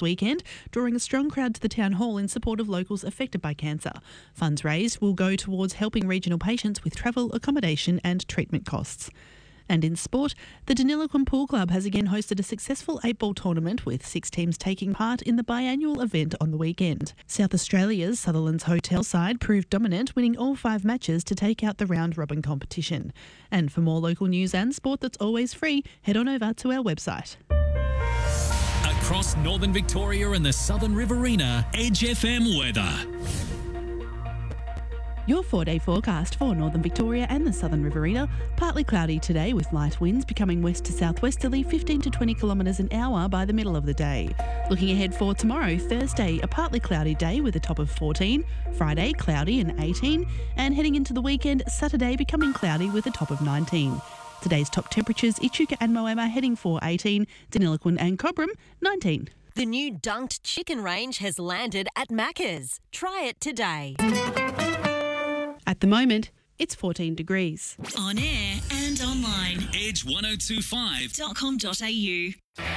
this weekend, drawing a strong crowd to the town hall in support of locals affected by cancer. Funds raised will go towards helping regional patients with travel, accommodation and treatment costs. And in sport, the Deniliquin Pool Club has again hosted a successful 8-ball tournament with 6 teams taking part in the biannual event on the weekend. South Australia's Sutherland's Hotel side proved dominant, winning all 5 matches to take out the round-robin competition. And for more local news and sport that's always free, head on over to our website. Across northern Victoria and the southern Riverina, Edge FM weather. Your 4-day forecast for northern Victoria and the southern Riverina. Partly cloudy today with light winds becoming west to southwesterly 15 to 20 kilometres an hour by the middle of the day. Looking ahead for tomorrow, Thursday, a partly cloudy day with a top of 14. Friday, cloudy and 18. And heading into the weekend, Saturday becoming cloudy with a top of 19. Today's top temperatures, Echuca and Moama heading for 18. Deniliquin and Cobram, 19. The new dunked chicken range has landed at Macca's. Try it today. At the moment, it's 14 degrees. On air and online. Edge1025.com.au.